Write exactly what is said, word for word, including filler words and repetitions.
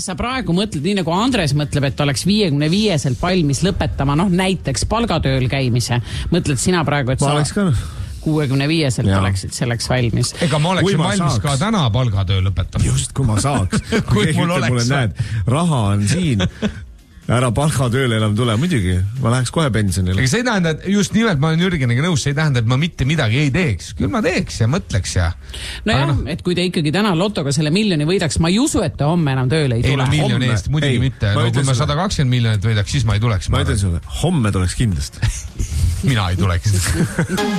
sa praegu mõtled, nii nagu Andres mõtleb, et oleks viiekümne viieselt valmis lõpetama, noh näiteks palgatööl käimise. Mõtled sina praegu, et ma sa oleks ka kuuekümne viieselt oleksid selleks valmis. Ega ma oleksin valmis saaks. Ka täna palgatöö lõpetama. Just, kui ma saaks. kui mul oleks. Mulle, näed, raha on siin. Ära palgatööle enam tule, muidugi. Ma läheks kohe pensionile. Ega see ei tähenda, et just nimelt ma olen Jürgeniga nõus, see ei tähenda, et ma mitte midagi ei teeks. Küll ma teeks ja mõtleks ja... No jah, no. Et kui te ikkagi täna lotoga selle miljoni võidaks, ma ei usu, et te homme enam tööle ei tule. Ei no miljoni homme. Eest, muidugi ei, mitte. No, kui ma sada kakskümmend miljonit võidaks, siis ma ei tuleks. Ma ütlen sulle, homme tuleks kindlasti. Mina ei tuleks.